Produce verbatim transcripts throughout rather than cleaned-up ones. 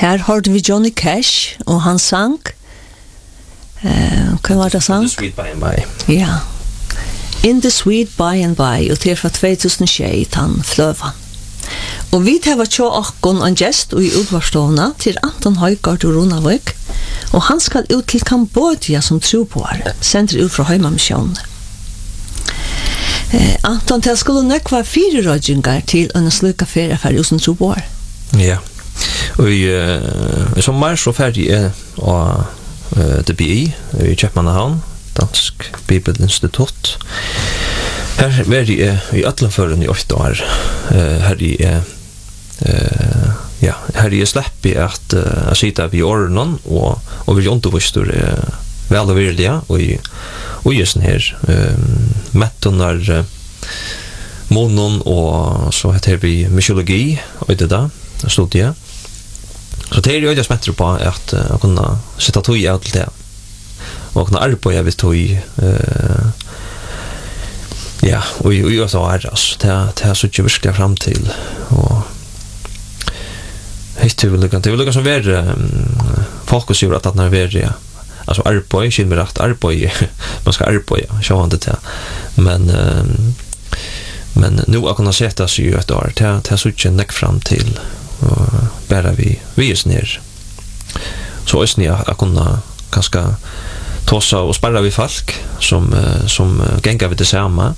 Her hørte vi Johnny Cash, og han sang. Uh, hva var det sang? In the Sweet By and By. Ja. In the Sweet By and By, og til fra två tusen tjej, han fløvan. Og vi tar tjå akkon en gest og i utvarstovna til Anton Høygard og Ronavik, og han skal ut til Kambodja som troboar, sender ut fra Høymamisjonen. Eh, Anton, det skulle nok være fire rådgjøngar til en sluka ferie for usen troboar. Ja, og i, uh, i sommer så ferdig er av uh, D B I i Kjøpmannahavn, Dansk Bibelinstitutt. Her var jeg i Atlanføren i åtte år. Uh, her er uh, ja, her er slipper jeg at uh, jeg sitter ved årene og, og vil underviste uh, vel og virkelig, og i og i sånn her uh, mettoner uh, monon og så heter vi mysiologi og det da, studiet. Så det er jo jeg smetter på at jeg uh, kunne sitte tog i alt det og kunne arbeide ved tog uh, ja, og i åtte år altså, det er så ikke virkelig frem til og det vil lukke det vil lukke som være um, fokus gjør at det er være ja. Alltså arbete, skilmer rätt arbete. Man ska arbeta, så han det. Men um, men nu jag kunna sätta sig ett år till till så inte näck fram till och bara vi vi är ner. Så är ni att kunna kanske tossa och spara vi folk som som gänga vid det samma.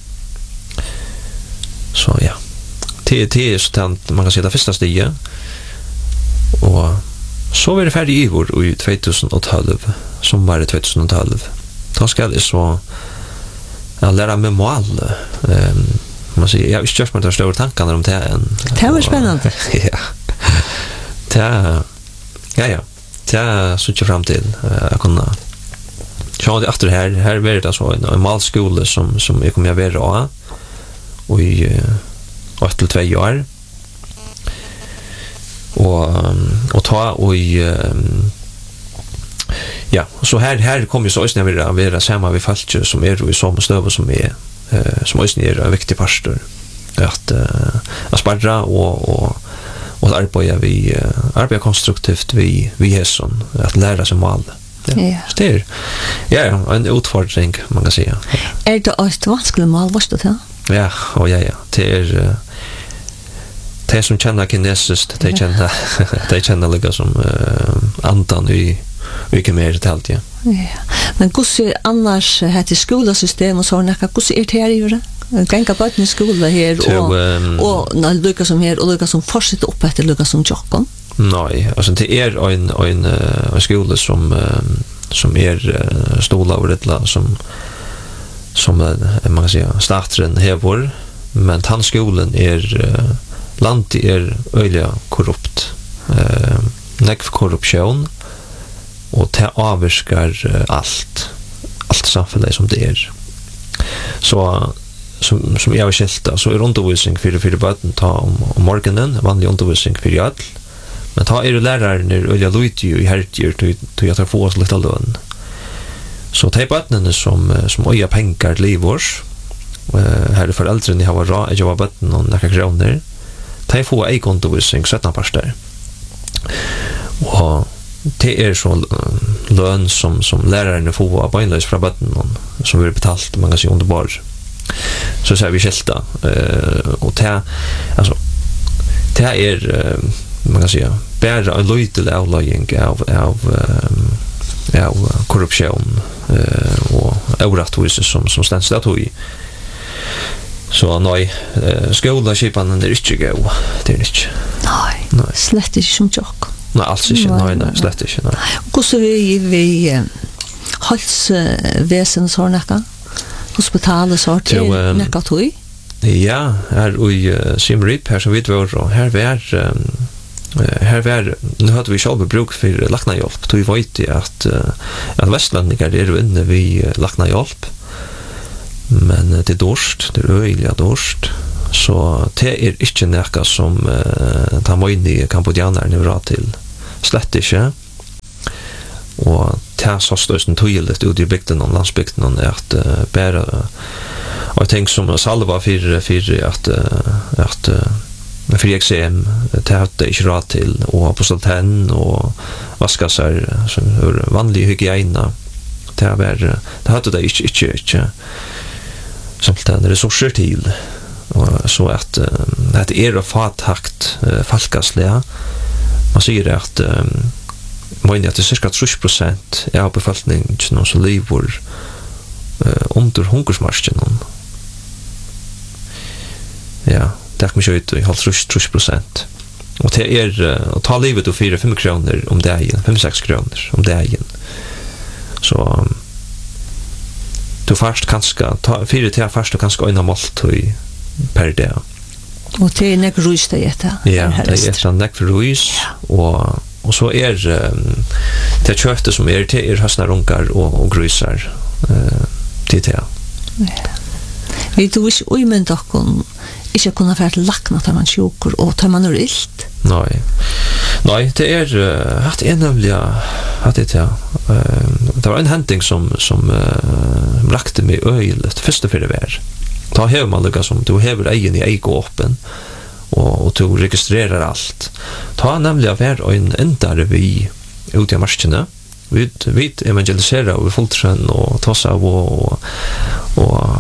Så ja. T T är så man kan säga det första steget. Och så var det färdig i år i tjugohundratolv, sommaren tjugohundratolv. Då ska jag så jag lära mig mål. Um, man säger, jag har inte gjort mig de stora tankarna om det än. Det var spännande. Ja. Det ja, ja. Det är så inte fram till att kunna så det efter här, här var det så en, en malskola som, som jag kommer att vara och i åtta till två år. Och och ta och um, ja, så här här kommer så ösnä vi vara samma vi fallt som är i samma stöv som är uh, som ösnä är en viktig pastor att uh, att sparra och och och arbeta vi uh, arbeta konstruktivt vi vi häson att lära sig mål. Ja. Ja. Det är ja, en utfordring man kan säga. Är det ett vanskligt mål vad står det? Ja, och ja ja, det är uh, de som känner kinesiskt, de känner, de känner lika som uh, andan i mycket mer talt, ja. Ja. Men hur ser annars heter skolsystem och såna, hur ser det här i det? Gänga på en skola här och um, och när lyckas som här och lyckas som fortsätter upp efter lyckas som jocken. Nej, alltså det är en en en skola som um, som är uh, stola och det som som uh, man kan säga starten här var, men tandskolan är uh, landet är öliga korrupt. Eh, nekv korruption och det avskar uh, allt. Allt samhället som det är. Så som som jag har skilta så är undervisning för för barnen ta om, om morgonen, vanlig undervisning för all. Men ta är det läraren är öliga lite i hertjer till till att få oss lite lön. Så ta barnen som som öja pengar livors. Eh, här är föräldrarna har varit jag var barnen och några kronor. De får en kontovisning sjutton pastor. Och det är så lön som som läraren får av bönlös från botten som blir betalt man kan säga underbar. Så så vi skilta eh och det alltså det är man kan säga bara en liten avlagring av av av korruption eh och orättvisa som som ständigt att i. Så nej, uh, skolskipan är inte gå. Det är inte. Nej. Nej. Slett inte som jock. Nej, alls inte. Nej, nej, slett inte. Nej. Hur så vi vi hälsoväsen så näka? Hospitalet så till näka tog? Ja, här i uh, Simrip här så vet vi var här var um, här var nu hade vi själva bruk för lackna hjälp. Då vi vet att uh, att västlänningar är inne vi lackna hjälp. Men det är dårst, det är öjliga dårst. Så det är inte näka som uh, tar möjlig kambodjaner nu rad till slett inte. Och det är så störst tydligt ut i bygden och landsbygden att uh, bära och jag tänker som salva för, för att, uh, att uh, för exem det hade inte råd till och på salten och vaska sig så vanlig hygiena det var det hade det inte inte inte salten resurser till och så att det är och fattakt falkasliga man säger att men att det är cirka trettio procent av befolkningen som lever under hungersmarsken. Ja, det kan man köra ut i trettio procent. Och det är att ta livet och fyra fem kronor om dagen, fem sex kronor om dagen. Så du först kanske ta fyra till först och kanske en måltid per dag. Och det är nek rus det heter. Ja, det är en nek rus och och så är det köttet som är till er höstna runkar och, och grysar eh, till det. Ja. Vi tog ikke uimend okkon ikke kunne være lakna til man sjukur og til man er illt. Nei. Nei, det er at uh, er nemlig at det ja. Uh, det var en henting som som uh, brakte meg øylet første fyrir vær. Ta hever man lukka som du hever egen i egen åpen og, og du registrerer alt. Ta nemlig av hver og en endare vi ut i marskene. Vi, vi evangeliserer over Fultrøn og Tossa og og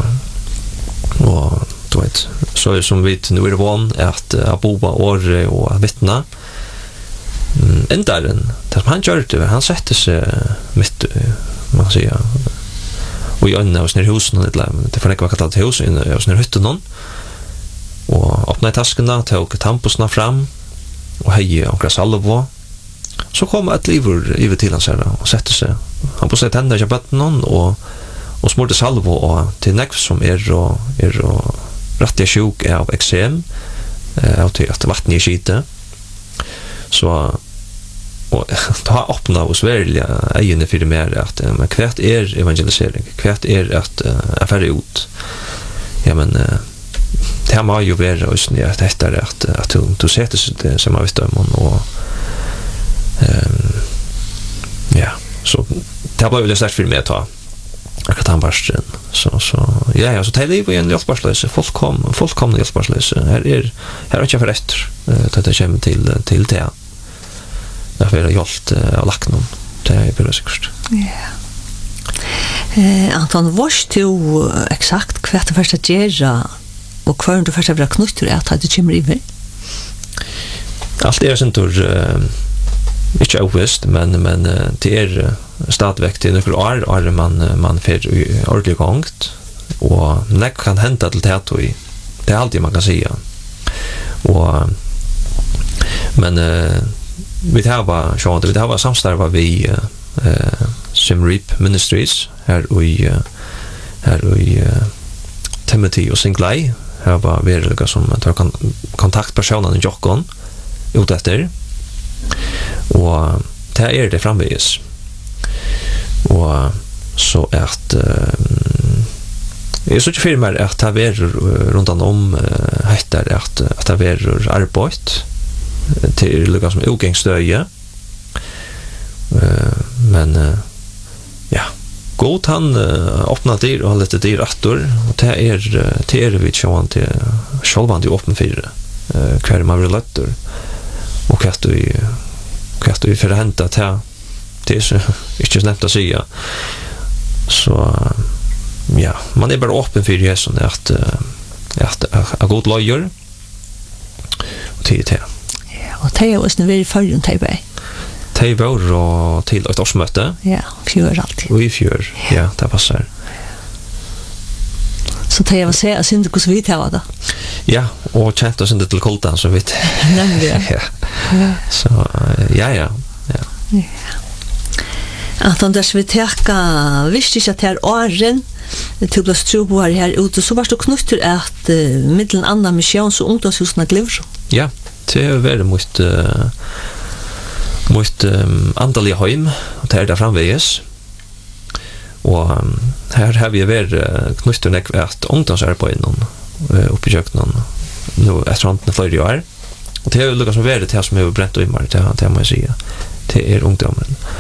og du vet, så er det som vi nu er van at uh, boba året og vittna. Mm, endaren, det som han gjør det, han setter seg mitt, man kan säga, og i øynene hos nere husen, det får ikke være kallet hos hos nere hytten, og åpna i taskene, tog tamposene fram, og hei omkring salvo. Så kom et liver iver til hans her, og setter seg. Han på seg tender til bøtten, og, og smurte salvo, og til nekv som er og, er og rettig sjuk av eksem, av til at vatten i skite. Så og ta åpna og sverlige egene for mer at men hvert er evangelisering, hvert er at jeg ferdig ut. Ja, men det må jo være også at dette er at, at du, du setter seg det som jeg vet om og um, ja, så det ble jo sterkt for meg å ta akkurat han barsten. Så, så ja, ja, så det er liv i en hjelpbarsløse, folk kom, folk kom til hjelpbarsløse. Her er, her er ikke for etter til det kommer til, til det. Det er hjulpet uh, av lagt noen. Det er bare sikkert. Ja. Eh, Anton, vars du eksakt hva det første gjør og hva du første vil ha knutter er at du kommer i meg? Alt er sånn tur uh, ikke avvist, men, men uh, det er uh, stadigvæk til noen år, år man, man får ordentlig gongt, og det kan hente til det og det er alltid man kan si. Og, men uh, vi har sjån, vi har samstarva vi uh, Simreap Ministries her i uh, her i uh, Timothy og Singlai. Her var vi er som tar kontaktpersonen i Jokkon ut etter. Og det er det framvis. Og så at uh, jeg så ikke firmer at det er rundt om uh, heter at, at det er arbeid til lukka som ugangsstøye. Uh, men uh, ja, god han uh, åpna dyr og litt dyr attor, og det er, uh, det er vi sjåan til sjålvan til åpen fire uh, hver man vil løtter og hva du hva du for å hente til det er så, ikke så nevnt å si så uh, ja, man er bare åpen fire sånn at uh, at er god løyer og tid til Og det er også veldig førjun Teibøy. Teibøy og til et årsmøte. Ja, fjør alltid. Og i fjør, ja, det passer. Så det er å se, jeg synes hvordan vi tar det. Ja, og kjent oss ikke til Koltan, så vidt. Nemlig, ja. Ja. Så, ja, ja. ja. ja. Anton, der skal vi teka, visste ikke at det er åren, til å stå på her ute, så var det knutter at uh, middelen annan missions- og ungdomshusene glivr. Ja, det er veldig mot uh, mot um, andalige heim, og det er der framveges. Og um, her har vi vært uh, knutter nekvært ungdomsarbeid noen uh, oppi kjøkkenen nå etter hånden flere år. Og det er jo lukket som vært det som er brent og immar, det, det må jeg si. Det er ungdommen.